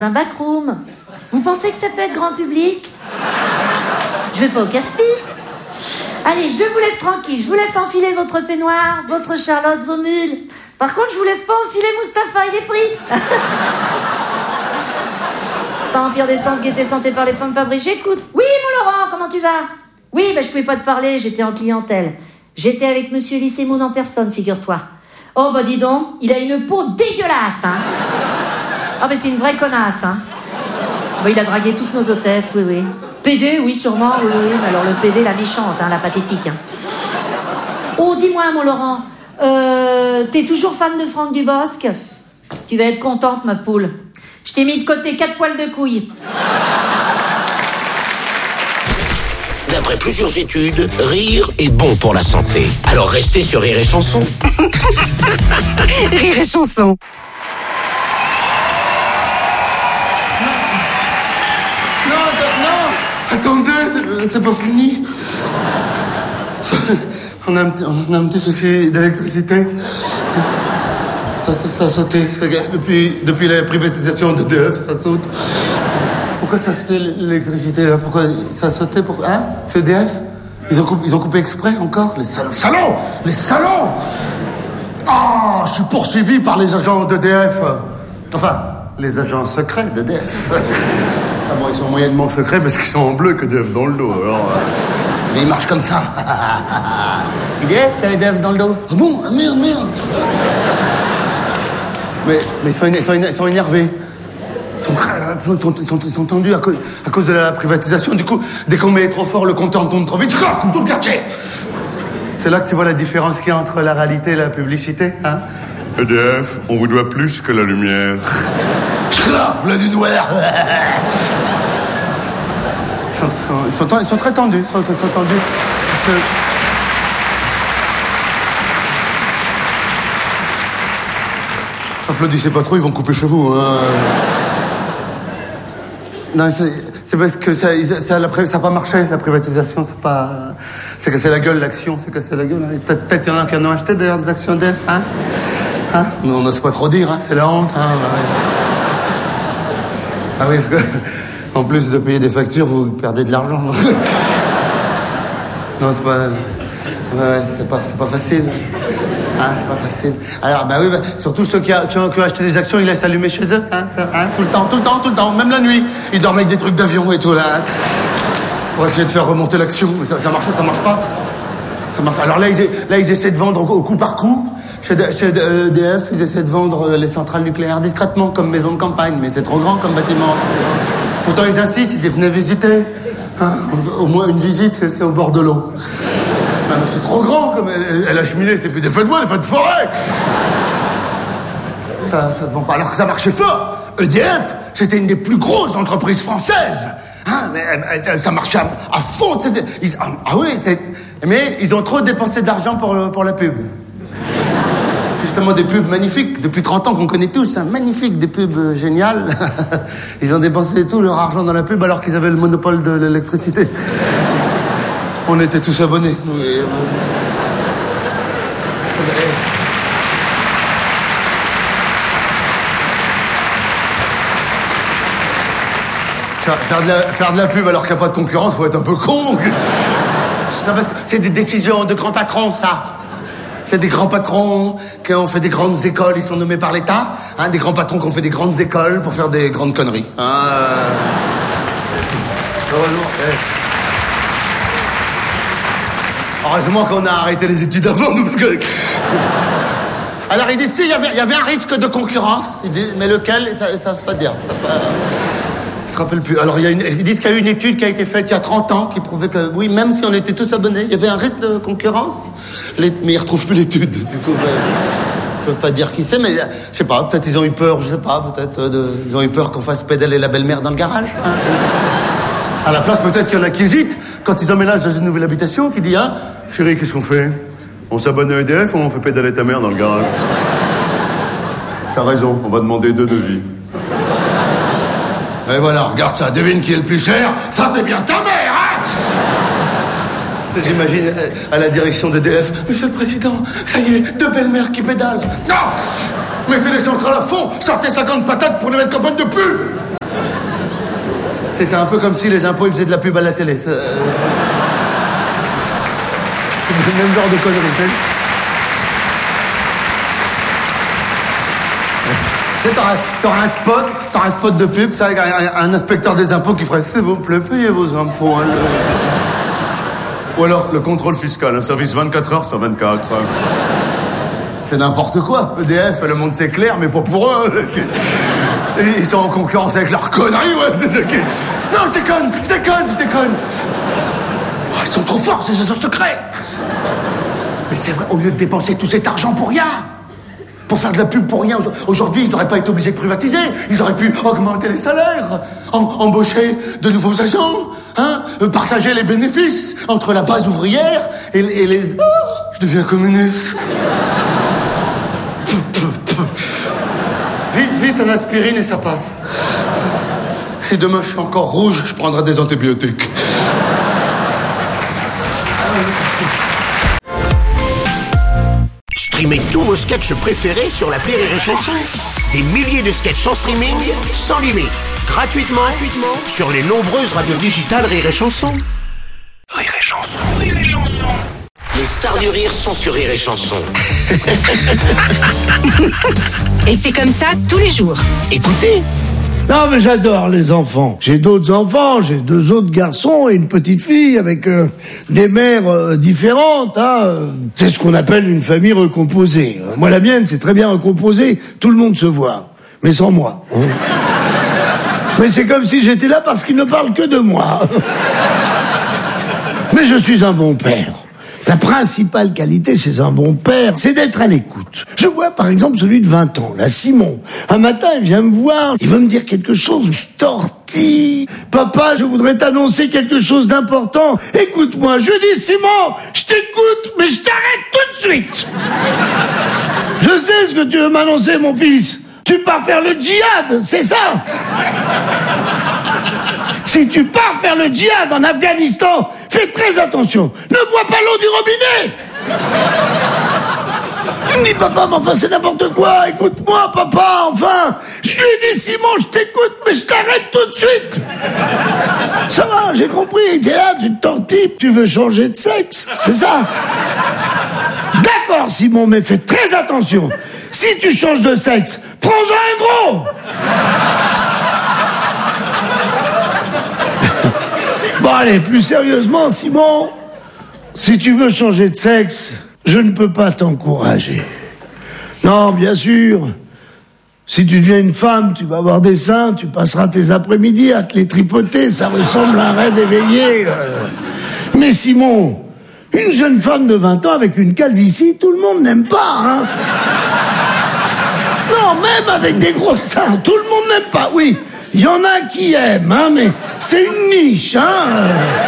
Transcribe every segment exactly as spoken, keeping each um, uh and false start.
Un backroom. Vous pensez que ça peut être grand public? Je vais pas au casse-pied. Allez, je vous laisse tranquille. Je vous laisse enfiler votre peignoir, votre Charlotte, vos mules. Par contre, je vous laisse pas enfiler Mustapha, il est pris. C'est pas Empire d'essence, gaieté, santé par les femmes fabriques. J'écoute. Oui, mon Laurent, comment tu vas? Oui, ben je pouvais pas te parler, j'étais en clientèle. J'étais avec monsieur Lissemoun en personne, figure-toi. Oh, bah dis donc, il a une peau dégueulasse, hein. Ah, mais c'est une vraie connasse, hein. Bah, il a dragué toutes nos hôtesses, oui, oui. P D, oui, sûrement, oui, oui. Mais alors le P D, la méchante, hein, la pathétique. Hein. Oh, dis-moi, mon Laurent, euh, t'es toujours fan de Franck Dubosc? Tu vas être contente, ma poule. Je t'ai mis de côté quatre poils de couille. D'après plusieurs études, rire est bon pour la santé. Alors restez sur Rire et Chanson. Rire et Chanson. Attendez, c'est pas fini. On a un, on a un petit souci d'électricité. Ça, ça, ça a sauté. Ça, depuis, depuis la privatisation de d'E D F, ça saute. Pourquoi ça a sauté l'électricité là? Pourquoi ça a sauté? Pourquoi? Hein? C'est E D F? Ils ont coupé, ils ont coupé exprès encore? Les salauds, salauds! Les salauds! Ah, oh, je suis poursuivi par les agents d'E D F. Enfin, les agents secrets d'E D F. Ah bon, ils sont moyennement secrets parce qu'ils sont en bleu que D F dans le dos, alors... Euh... Mais ils marchent comme ça. I D F, t'avais D F dans le dos. Ah bon? Ah merde, merde. Mais, mais ils, sont, ils, sont, ils sont énervés. Ils sont, très, ils sont, ils sont, ils sont tendus à cause, à cause de la privatisation. Du coup, dès qu'on met trop fort, le compteur tourne trop vite. Comme tout le quartier. C'est là que tu vois la différence qu'il y a entre la réalité et la publicité, hein? E D F, on vous doit plus que la lumière. Là, voilà du noir. Ils sont, ils sont, ils sont très tendus. Ils sont, ils sont tendus. Que... Applaudissez pas trop, ils vont couper chez vous. Hein. Non, c'est, c'est parce que ça, ça, ça n'a pas marché, la privatisation. C'est pas. C'est cassé la gueule, l'action. C'est cassé la gueule. Hein. Peut-être, peut-être qu'il y en a qui en ont acheté d'ailleurs des actions E D F. Hein. Hein? On n'ose pas trop dire. Hein. C'est la honte. Hein. Ah oui, parce que, en plus de payer des factures, vous perdez de l'argent. Non, c'est pas... Ouais, c'est pas, c'est pas facile. Hein, c'est pas facile. Alors, bah oui, bah, surtout ceux qui, a, qui, ont, qui ont acheté des actions, ils laissent allumer chez eux. Hein, ça, hein, tout le temps, tout le temps, tout le temps. Même la nuit. Ils dorment avec des trucs d'avion et tout, là. Hein, pour essayer de faire remonter l'action. Mais ça, ça marche ça marche pas. Ça marche. Alors là, ils, là, ils essaient de vendre au, au coup par coup. Chez, chez E D F, ils essaient de vendre les centrales nucléaires discrètement, comme maison de campagne, mais c'est trop grand comme bâtiment. Pourtant, ils insistent, ils venaient visiter. Hein, au moins une visite, c'est au bord de l'eau. Non, mais c'est trop grand, comme elle, elle a cheminé, c'est plus des feux de bois, des feux de forêt. Ça, ça se vend pas, alors que ça marchait fort. E D F, c'était une des plus grosses entreprises françaises. Hein, mais, ça marchait à, à fond. Ils, ah, ah oui, c'est, mais ils ont trop dépensé d'argent pour, pour la pub. Justement, des pubs magnifiques, depuis trente ans qu'on connaît tous, hein, magnifiques, des pubs euh, géniales. Ils ont dépensé tout leur argent dans la pub alors qu'ils avaient le monopole de l'électricité. On était tous abonnés. Oui. Faire, faire, de la, faire de la pub alors qu'il n'y a pas de concurrence, faut être un peu con. Non, parce que c'est des décisions de grands patrons, ça. C'est des grands patrons qui ont fait des grandes écoles, ils sont nommés par l'État. Hein, des grands patrons qui ont fait des grandes écoles pour faire des grandes conneries. Hein, euh... Heureusement, eh. Heureusement qu'on a arrêté les études avant, nous, parce que... Alors, ils disent, si, il y avait, il y avait un risque de concurrence, ils disent, mais lequel, ils ne savent pas dire. Ils savent pas... Ils se rappellent plus. Alors, il y a une, ils disent qu'il y a eu une étude qui a été faite il y a trente ans qui prouvait que, oui, même si on était tous abonnés, il y avait un risque de concurrence. Les, mais ils ne retrouvent plus l'étude. Du coup, ben, ils ne peuvent pas dire qui c'est, mais je sais pas, peut-être ils ont eu peur, je sais pas, peut-être de, ils ont eu peur qu'on fasse pédaler la belle-mère dans le garage. Hein. À la place, peut-être qu'il y en a qui hésitent quand ils emménagent dans une nouvelle habitation, qui disent, hein, chérie, qu'est-ce qu'on fait? On s'abonne à E D F ou on fait pédaler ta mère dans le garage? T'as raison, on va demander deux devis. Et voilà, regarde ça, devine qui est le plus cher. Ça, c'est bien ta mère, hein? J'imagine à la direction de E D F. Monsieur le Président, ça y est, deux belles-mères qui pédalent. Non! Mettez les centrales à fond, sortez cinquante patates pour les mettre campagne de pub. C'est, c'est un peu comme si les impôts ils faisaient de la pub à la télé. C'est, euh... c'est le même genre de conneries, tu sais. T'auras, t'auras un spot, t'auras un spot de pub, ça, un, un inspecteur des impôts qui ferait « S'il vous plaît, payez vos impôts. Hein, » Ou alors le contrôle fiscal, un service vingt-quatre heures sur vingt-quatre. C'est n'importe quoi. E D F, le monde c'est clair, mais pas pour eux. Ils sont en concurrence avec leurs conneries, ouais. Non, je déconne, je déconne, je déconne. Oh, ils sont trop forts, ces agents secrets. Mais c'est vrai, au lieu de dépenser tout cet argent pour rien, pour faire de la pub pour rien, aujourd'hui, ils n'auraient pas été obligés de privatiser. Ils auraient pu augmenter les salaires, em- embaucher de nouveaux agents, hein, partager les bénéfices entre la base ouvrière et, et les... Oh, je deviens communiste. Vite, vite, un aspirine et ça passe. Si demain je suis encore rouge, je prendrai des antibiotiques. Streamez tous vos sketchs préférés sur l'appli Rire et Chanson. Des milliers de sketchs en streaming, sans limite, gratuitement, gratuitement sur les nombreuses radios digitales Rire et Chanson. Rire et Chanson, Rire et Chanson. Les stars du rire sont sur Rire et Chanson. Et c'est comme ça tous les jours. Écoutez. Non, mais j'adore les enfants. J'ai d'autres enfants, j'ai deux autres garçons et une petite fille avec euh, des mères euh, différentes. Hein, euh. C'est ce qu'on appelle une famille recomposée. Euh, moi, la mienne, c'est très bien recomposée. Tout le monde se voit, mais sans moi. Hein. Mais c'est comme si j'étais là parce qu'ils ne parlent que de moi. Mais je suis un bon père. La principale qualité chez un bon père, c'est d'être à l'écoute. Je vois par exemple celui de vingt ans, là, Simon. Un matin, il vient me voir, il veut me dire quelque chose, il se tortille. Papa, je voudrais t'annoncer quelque chose d'important. Écoute-moi, je dis Simon, je t'écoute, mais je t'arrête tout de suite. Je sais ce que tu veux m'annoncer, mon fils. Tu pars faire le djihad, c'est ça? Si tu pars faire le djihad en Afghanistan, fais très attention. Ne bois pas l'eau du robinet. Il me dit, papa, mais enfin, c'est n'importe quoi. Écoute-moi, papa, enfin. Je lui ai dit, Simon, je t'écoute, mais je t'arrête tout de suite. Ça va, j'ai compris. T'es là, tu te tortilles, tu veux changer de sexe. C'est ça. D'accord, Simon, mais fais très attention. Si tu changes de sexe, prends-en un gros. Bon, allez, plus sérieusement, Simon, si tu veux changer de sexe, je ne peux pas t'encourager. Non, bien sûr, si tu deviens une femme, tu vas avoir des seins, tu passeras tes après-midi à te les tripoter, ça ressemble à un rêve éveillé. Mais Simon, une jeune femme de vingt ans avec une calvitie, tout le monde n'aime pas, hein. Non, même avec des gros seins, tout le monde n'aime pas, oui. Il y en a qui aiment, hein, mais c'est une niche, hein.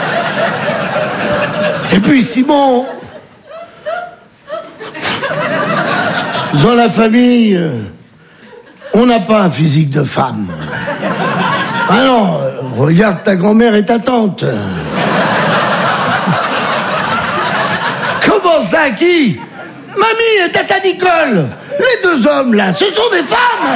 Et puis, Simon, dans la famille, on n'a pas un physique de femme. Ah non, regarde ta grand-mère et ta tante. Comment ça, qui? Mamie et tata Nicole. Les deux hommes, là, ce sont des femmes.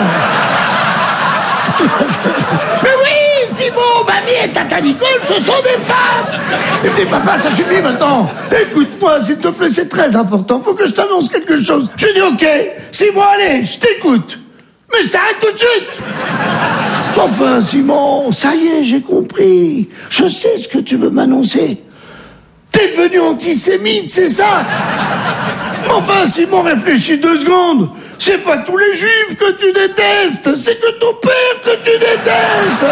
Mais oui, Simon, mamie et tata Nicole, ce sont des femmes. Et me dit, papa, ça suffit maintenant. Écoute-moi, s'il te plaît, c'est très important. Faut que je t'annonce quelque chose. Je dis, ok, Simon, allez, je t'écoute. Mais je t'arrête tout de suite. Enfin, Simon, ça y est, j'ai compris. Je sais ce que tu veux m'annoncer. T'es devenu antisémite, c'est ça? Enfin, Simon, réfléchis deux secondes. C'est pas tous les juifs que tu détestes, c'est que ton père que tu détestes.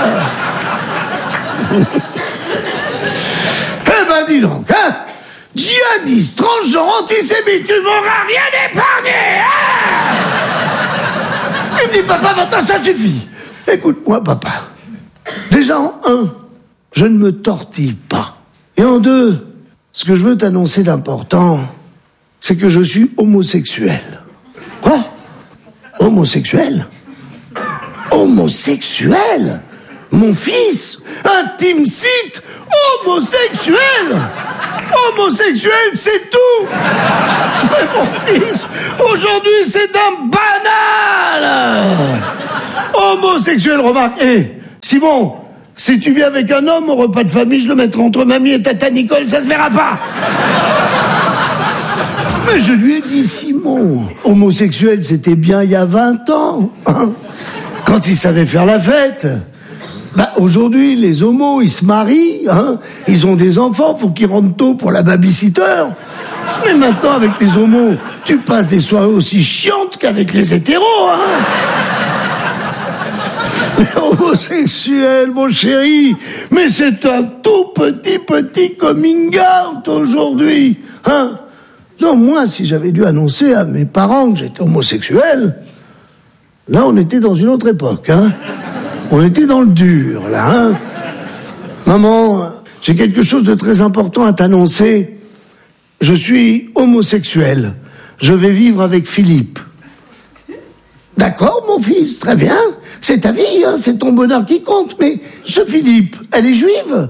Eh ben, dis donc, hein? Djihadiste, transgenre, antisémite, tu m'auras rien épargné, hein? Il me dit, papa, maintenant ça suffit. Écoute-moi, papa. Déjà, en un, je ne me tortille pas. Et en deux, ce que je veux t'annoncer d'important, c'est que je suis homosexuel. Quoi? Homosexuel? Homosexuel? Mon fils? Intime site? Homosexuel? Homosexuel, c'est tout! Mais mon fils, aujourd'hui, c'est un banal! Homosexuel, remarque. Hé, hey, Simon, Si tu viens avec un homme au repas de famille, je le mettrai entre mamie et tata Nicole, ça se verra pas. Mais je lui ai dit, Simon, homosexuel, c'était bien il y a vingt ans, hein, quand il savait faire la fête. Bah, aujourd'hui, les homos, ils se marient, hein, ils ont des enfants, faut qu'ils rentrent tôt pour la babysitter. Mais maintenant, avec les homos, tu passes des soirées aussi chiantes qu'avec les hétéros, hein. Homosexuel, mon chéri, mais c'est un tout petit, petit coming out aujourd'hui, hein. Non, moi, si j'avais dû annoncer à mes parents que j'étais homosexuel, là, on était dans une autre époque, hein. On était dans le dur, là, hein. Maman, j'ai quelque chose de très important à t'annoncer. Je suis homosexuel. Je vais vivre avec Philippe. D'accord, mon fils, très bien. C'est ta vie, hein, c'est ton bonheur qui compte. Mais ce Philippe, elle est juive.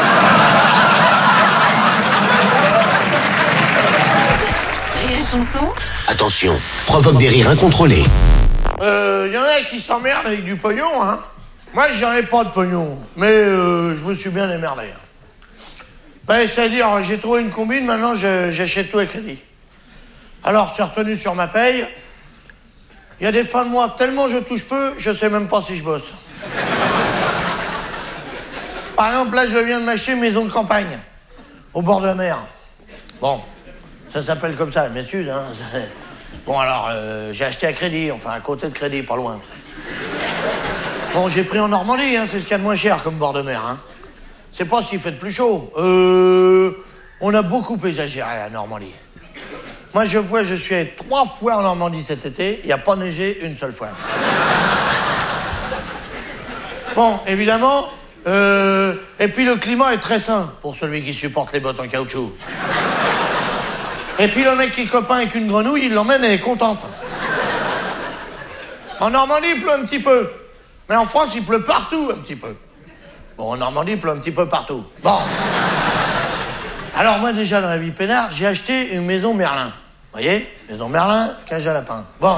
Chanson. Attention, provoque des rires incontrôlés. Euh, y en a qui s'emmerdent avec du pognon, hein. Moi, j'aurais pas de pognon, mais euh, je me suis bien démerdé. Ben, c'est-à-dire, j'ai trouvé une combine, maintenant je, j'achète tout à crédit. Alors, c'est retenu sur ma paye. Il y a des fins de mois, tellement je touche peu, je sais même pas si je bosse. Par exemple, là, je viens de m'acheter une maison de campagne, au bord de la mer. Bon, ça s'appelle comme ça, m'excuse, hein. Bon, alors, euh, j'ai acheté à crédit, enfin, à côté de crédit, pas loin. Bon, j'ai pris en Normandie, hein, c'est ce qu'il y a de moins cher comme bord de mer, hein. C'est pas ce qui fait de plus chaud. Euh, on a beaucoup exagéré à Normandie. Moi, je vois, je suis allé trois fois en Normandie cet été, il n'y a pas neigé une seule fois. Bon, évidemment, euh, et puis le climat est très sain pour celui qui supporte les bottes en caoutchouc. Et puis le mec qui est copain avec une grenouille, il l'emmène, elle est contente. En Normandie, il pleut un petit peu. Mais en France, il pleut partout un petit peu. Bon, en Normandie, il pleut un petit peu partout. Bon. Alors moi, déjà, dans la vie peinard, j'ai acheté une maison Merlin. Vous voyez? Maison Merlin, cage à lapin. Bon.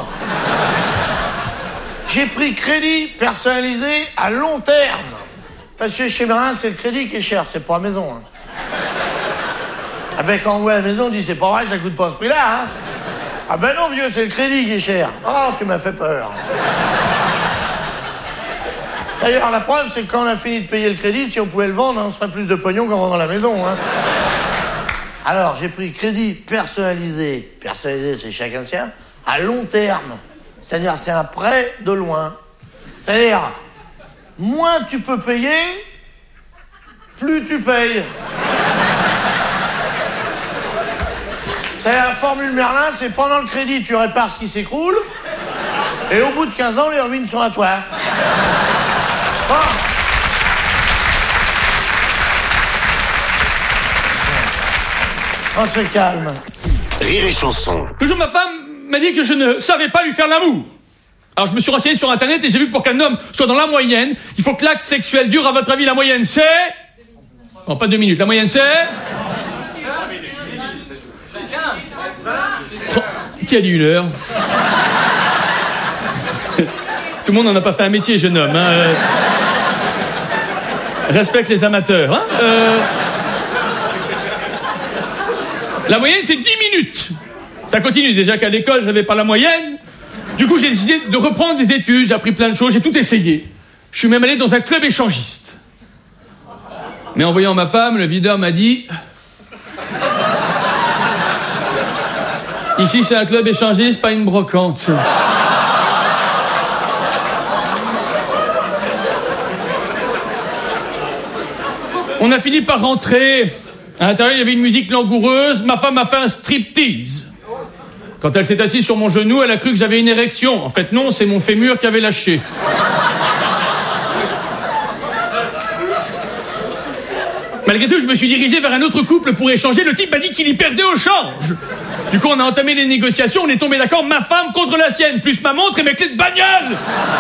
J'ai pris crédit personnalisé à long terme. Parce que chez Merlin, c'est le crédit qui est cher, c'est pas la maison, hein. Ah ben quand on voit la maison, on dit c'est pas vrai, ça coûte pas ce prix-là, hein. Ah ben non vieux, c'est le crédit qui est cher. Oh, tu m'as fait peur. D'ailleurs, la preuve, c'est que quand on a fini de payer le crédit, si on pouvait le vendre, on se ferait plus de pognon qu'en vendant la maison, hein. Alors, j'ai pris crédit personnalisé. Personnalisé, c'est chacun le sien, à long terme. C'est-à-dire, c'est un prêt de loin. C'est-à-dire, moins tu peux payer, plus tu payes. C'est la formule Merlin, c'est pendant le crédit, tu répares ce qui s'écroule, et au bout de quinze ans, les ruines sont à toi. Bon. On se calme. Rire et chanson. Le jour, ma femme m'a dit que je ne savais pas lui faire l'amour. Alors je me suis renseigné sur Internet et j'ai vu que pour qu'un homme soit dans la moyenne, il faut que l'acte sexuel dure, à votre avis, la moyenne c'est... Non, pas deux minutes, la moyenne c'est... Qui a dit une heure? Tout le monde n'en a pas fait un métier, jeune homme, hein. Euh... Respecte les amateurs, hein. Euh... La moyenne, c'est dix minutes. Ça continue, déjà qu'à l'école, j'avais pas la moyenne. Du coup, j'ai décidé de reprendre des études, j'ai appris plein de choses, j'ai tout essayé. Je suis même allé dans un club échangiste. Mais en voyant ma femme, le videur m'a dit... Ici, c'est un club échangiste, pas une brocante. On a fini par rentrer. À l'intérieur, il y avait une musique langoureuse. Ma femme a fait un striptease. Quand elle s'est assise sur mon genou, elle a cru que j'avais une érection. En fait, non, c'est mon fémur qui avait lâché. Malgré tout, je me suis dirigé vers un autre couple pour échanger. Le type m'a dit qu'il y perdait au change. Du coup, on a entamé les négociations. On est tombé d'accord, ma femme contre la sienne, plus ma montre et mes clés de bagnole.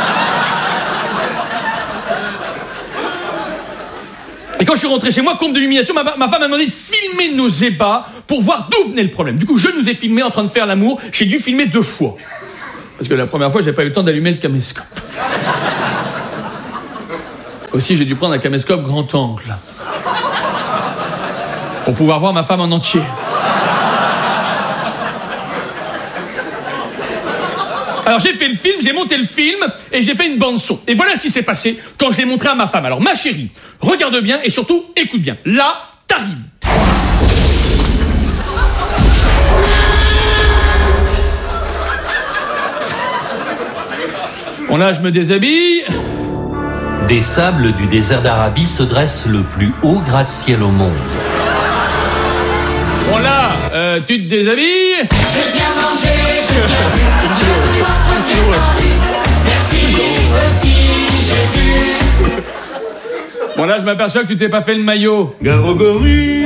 Et quand je suis rentré chez moi, comble de l'humiliation, ma, ma femme m'a demandé de filmer nos ébats pour voir d'où venait le problème. Du coup, je nous ai filmés en train de faire l'amour. J'ai dû filmer deux fois. Parce que la première fois, j'avais pas eu le temps d'allumer le caméscope. Aussi, j'ai dû prendre un caméscope grand angle. Pour pouvoir voir ma femme en entier. Alors j'ai fait le film, j'ai monté le film et j'ai fait une bande son. Et voilà ce qui s'est passé quand je l'ai montré à ma femme. Alors ma chérie, regarde bien et surtout écoute bien. Là, t'arrives. Bon là, je me déshabille. Des sables du désert d'Arabie se dresse le plus haut gratte-ciel au monde. Bon là, euh, tu te déshabilles. J'ai bien mangé, j'ai bien bu, je suis votre détendu. Merci petit Jésus. Bon là, je m'aperçois que tu t'es pas fait le maillot. Garogori.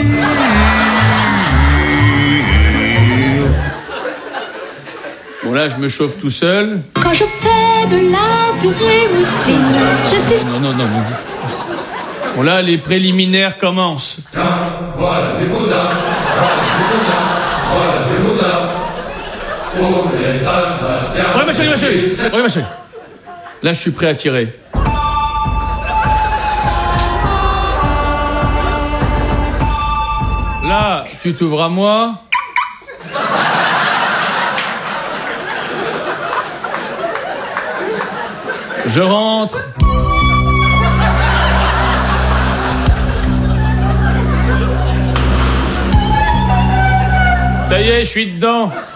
Bon là, je me chauffe tout seul. Quand je fais de la purée mousseline, je suis... Non, non, non, non. Bon là, les préliminaires commencent. Tiens, voilà des boudins, voilà des boudins, voilà des boudins. Pour les Alsaciens. Regarde ma chérie, ma chérie. Regarde ma chérie. Là, je suis prêt à tirer. Là, tu t'ouvres à moi. Je rentre. Ça y est, je suis dedans.